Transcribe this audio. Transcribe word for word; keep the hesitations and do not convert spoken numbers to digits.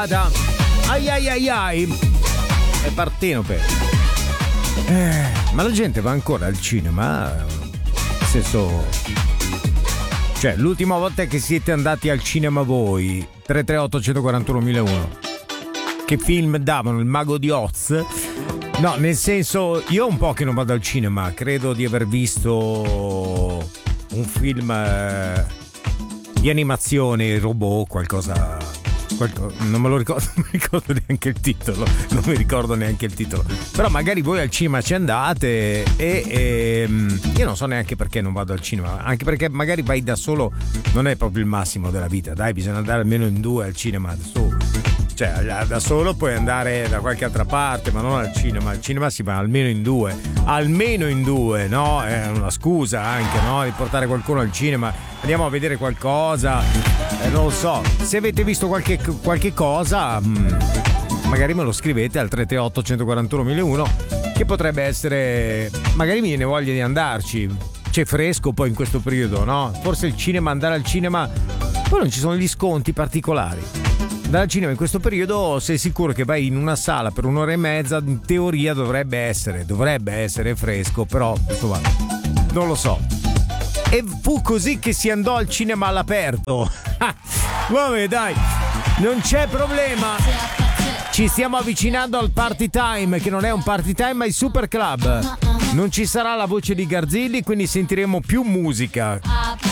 puntata. Ai ai ai ai. È Partenope. Eh, ma la gente va ancora al cinema? Nel senso, cioè, l'ultima volta che siete andati al cinema voi, tre tre otto uno quattro uno uno uno, che film davano? Il Mago di Oz? No, nel senso, io un po' che non vado al cinema, credo di aver visto un film eh, di animazione, robot, qualcosa, qualcosa, non me lo ricordo, non mi ricordo neanche il titolo, non mi ricordo neanche il titolo, però magari voi al cinema ci andate e, e io non so neanche perché non vado al cinema, anche perché magari vai da solo, non è proprio il massimo della vita, dai, bisogna andare almeno in due al cinema, su. Cioè, da solo puoi andare da qualche altra parte, ma non al cinema. Al cinema si va almeno in due. Almeno in due, no? È una scusa anche, no? Di portare qualcuno al cinema. Andiamo a vedere qualcosa. Eh, non lo so. Se avete visto qualche, qualche cosa, mh, magari me lo scrivete al tre tre otto uno quattro uno uno uno, che potrebbe essere. Magari mi viene voglia di andarci. C'è fresco poi in questo periodo, no? Forse il cinema, andare al cinema. Poi non ci sono gli sconti particolari. Dal cinema in questo periodo sei sicuro che vai in una sala per un'ora e mezza, in teoria dovrebbe essere dovrebbe essere fresco, però insomma non lo so. E fu così che si andò al cinema all'aperto. Vabbè, dai, non c'è problema, ci stiamo avvicinando al party time, che non è un party time ma il Super Club. Non ci sarà la voce di Garzilli, quindi sentiremo più musica.